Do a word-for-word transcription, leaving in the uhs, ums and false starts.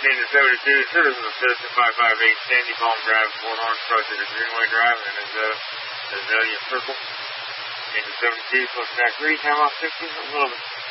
into seventy-two, Citizen Assistant five five eight, Sandy Palm Drive, Fort Orange, approaching to Greenway Drive, and is uh, Azalea Circle. Into seventy-two, close back three, time off sixty, a little bit.